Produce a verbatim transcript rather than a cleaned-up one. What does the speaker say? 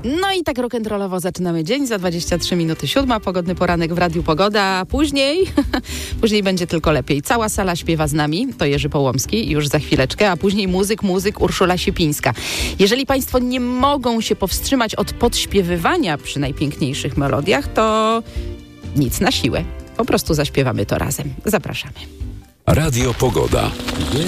No i tak rock'n'rollowo zaczynamy dzień, za dwadzieścia trzy minuty siódma, pogodny poranek w Radiu Pogoda, a później, później będzie tylko lepiej. Cała sala śpiewa z nami, to Jerzy Połomski, już za chwileczkę, a później muzyk, muzyk Urszula Siepińska. Jeżeli Państwo nie mogą się powstrzymać od podśpiewywania przy najpiękniejszych melodiach, to nic na siłę. Po prostu zaśpiewamy to razem. Zapraszamy. Radio Pogoda.